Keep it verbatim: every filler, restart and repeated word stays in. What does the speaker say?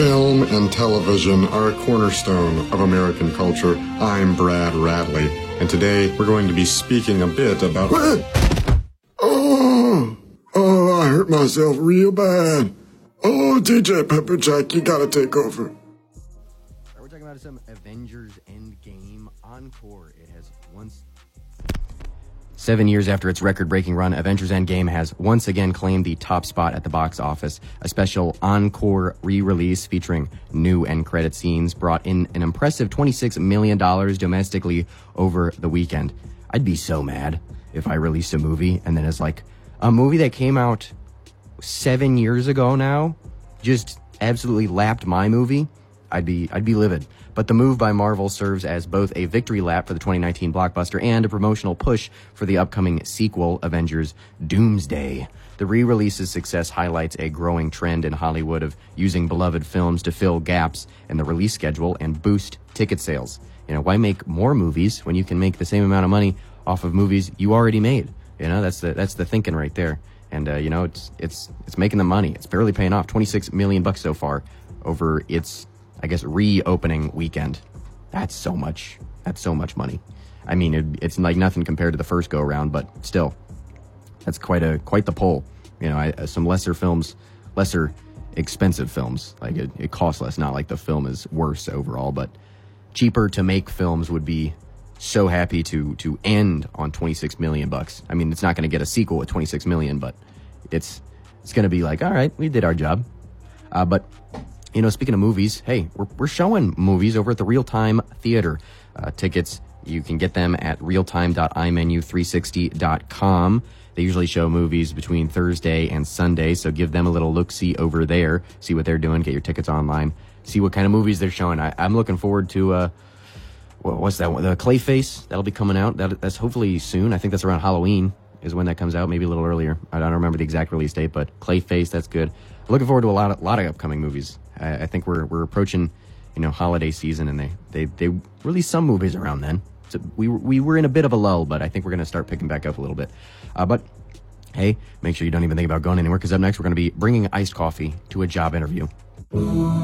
Film and television are a cornerstone of American culture. I'm Brad Radley, and today we're going to be speaking a bit about... Oh, oh, I hurt myself real bad. Oh, T J Pepperjack, you gotta take over. We're talking about some Avengers Endgame encore. It has once... Seven years after its record-breaking run, Avengers Endgame has once again claimed the top spot at the box office. A special encore re-release featuring new end credit scenes brought in an impressive twenty-six million dollars domestically over the weekend. I'd be so mad if I released a movie and then it's like a movie that came out seven years ago now just absolutely lapped my movie. I'd be I'd be livid. But the move by Marvel serves as both a victory lap for the twenty nineteen blockbuster and a promotional push for the upcoming sequel, Avengers Doomsday. The re-release's success highlights a growing trend in Hollywood of using beloved films to fill gaps in the release schedule and boost ticket sales. You know, why make more movies when you can make the same amount of money off of movies you already made? You know, that's the that's the thinking right there. And uh, you know, it's it's it's making the money. It's barely paying off. twenty-six million bucks so far over its, I guess, reopening weekend. That's so much. That's so much money. I mean, it, it's like nothing compared to the first go around, but still, that's quite a quite the pull. You know, I, some lesser films, lesser expensive films, like it, it costs less. Not like the film is worse overall, but cheaper to make films would be so happy to to end on twenty-six million bucks. I mean, it's not going to get a sequel with twenty-six million, but it's it's going to be like, all right, we did our job. Uh, but you know, speaking of movies, hey, we're we're showing movies over at the Real Time Theater. Uh, tickets, you can get them at realtime dot i menu three sixty dot com. They usually show movies between Thursday and Sunday, so give them a little look-see over there. See what they're doing. Get your tickets online. See what kind of movies they're showing. I, I'm looking forward to, uh, what, what's that one? The Clayface. That'll be coming out. That, that's hopefully soon. I think that's around Halloween is when that comes out, maybe a little earlier. I don't remember the exact release date, but Clayface, that's good. Looking forward to a lot of, lot of upcoming movies. I, I think we're we're approaching, you know, holiday season, and they they they release some movies around then. So we we were in a bit of a lull, but I think we're going to start picking back up a little bit. Uh, but hey, make sure you don't even think about going anywhere, because up next we're going to be bringing iced coffee to a job interview.